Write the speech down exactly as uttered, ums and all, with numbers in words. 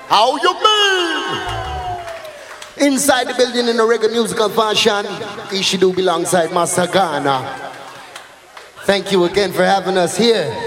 How you mean? Inside the building in a reggae musical fashion, Ishidu alongside Master Ghana. Thank you again for having us here.